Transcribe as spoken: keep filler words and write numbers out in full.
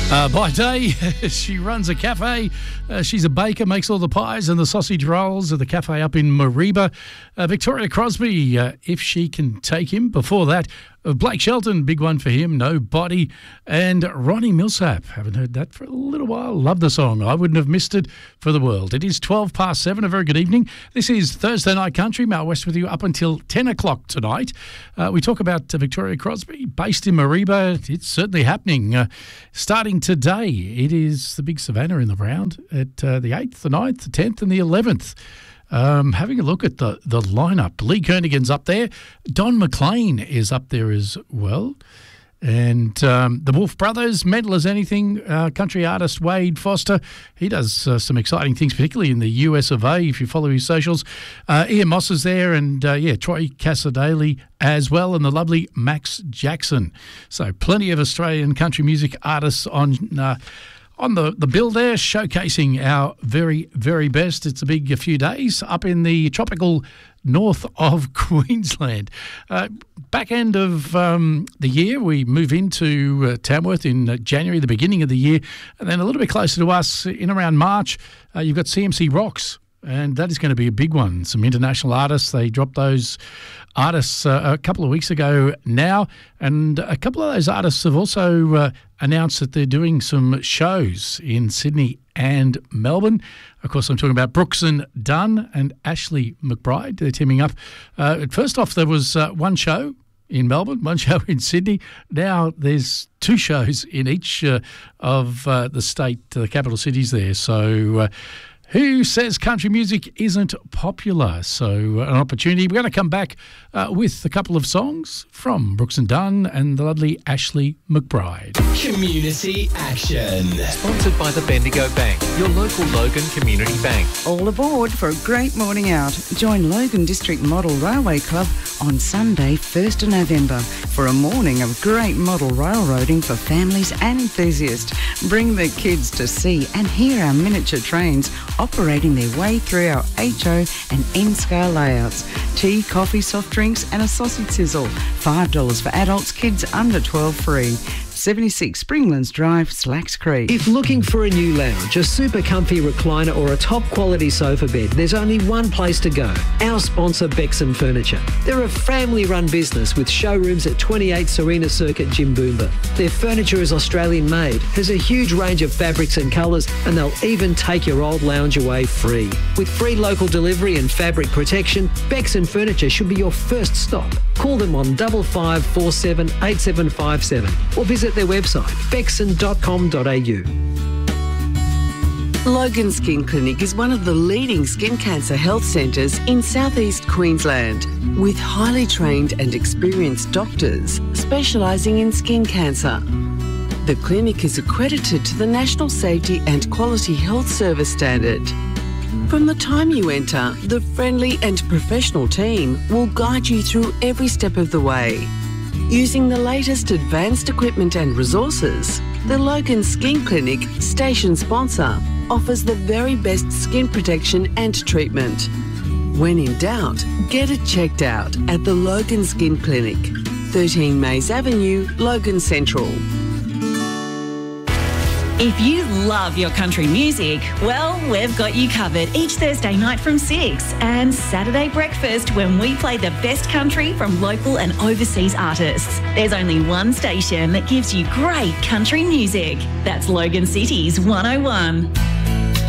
Uh, by day, she runs a cafe. Uh, she's a baker, makes all the pies and the sausage rolls at the cafe up in Mareeba. Uh, Victoria Crosby, uh, if she can take him. Before that, uh, Blake Shelton, big one for him, Nobody. And Ronnie Millsap, haven't heard that for a little while. Love the song. I wouldn't have missed it for the world. It is twelve past seven. A very good evening. This is Thursday Night Country. Mal West with you up until ten o'clock tonight. Uh, we talk about uh, Victoria Crosby, based in Mareeba. It's certainly happening. Uh, starting today, it is the big Savannah in the round at uh, the eighth, the ninth, the tenth and the eleventh. Um, having a look at the, the lineup, Lee Kernaghan's up there. Don McLean is up there as well. And um, the Wolf Brothers, mental as anything, uh, country artist Wade Foster. He does uh, some exciting things, particularly in the U S of A, if you follow his socials. Uh, Ian Moss is there, and, uh, yeah, Troy Cassadaly as well, and the lovely Max Jackson. So plenty of Australian country music artists on uh, on the, the bill there, showcasing our very, very best. It's a big few days up in the tropical north of Queensland. Uh, back end of um, the year, we move into uh, Tamworth in uh, January, the beginning of the year, and then a little bit closer to us in around March, uh, you've got C M C Rocks, and that is going to be a big one. Some international artists, they dropped those artists uh, a couple of weeks ago now, and a couple of those artists have also uh, announced that they're doing some shows in Sydney and Melbourne. Of course, I'm talking about Brooks and Dunn and Ashley McBride. They're teaming up. Uh, first off, there was uh, one show in Melbourne, one show in Sydney. Now there's two shows in each uh, of uh, the state, uh, the capital cities there. So uh, who says country music isn't popular? So uh, an opportunity. We're going to come back uh, with a couple of songs from Brooks and Dunn and the lovely Ashley McBride. Community Action. Sponsored by the Bendigo Bank, your local Logan Community Bank. All aboard for a great morning out. Join Logan District Model Railway Club on Sunday, first of November, for a morning of great model railroading for families and enthusiasts. Bring the kids to see and hear our miniature trains operating their way through our H O and N-scale layouts. Tea, coffee, soft drinks and a sausage sizzle. five dollars for adults, kids under twelve free. seventy-six Springlands Drive, Slacks Creek. If looking for a new lounge, a super comfy recliner or a top quality sofa bed, there's only one place to go. Our sponsor, Bexon Furniture. They're a family run business with showrooms at twenty-eight Serena Circuit, Jimboomba. Their furniture is Australian made, has a huge range of fabrics and colours, and they'll even take your old lounge away free. With free local delivery and fabric protection, Bexon Furniture should be your first stop. Call them on five five four seven eight seven five seven or visit their website, bexon dot com dot a u. Logan Skin Clinic is one of the leading skin cancer health centres in southeast Queensland, with highly trained and experienced doctors specialising in skin cancer. The clinic is accredited to the National Safety and Quality Health Service standard. From the time you enter, the friendly and professional team will guide you through every step of the way. Using the latest advanced equipment and resources, the Logan Skin Clinic, station sponsor, offers the very best skin protection and treatment. When in doubt, get it checked out at the Logan Skin Clinic, thirteen Mays Avenue, Logan Central. If you love your country music, well, we've got you covered each Thursday night from six and Saturday breakfast when we play the best country from local and overseas artists. There's only one station that gives you great country music. That's Logan City's one oh one.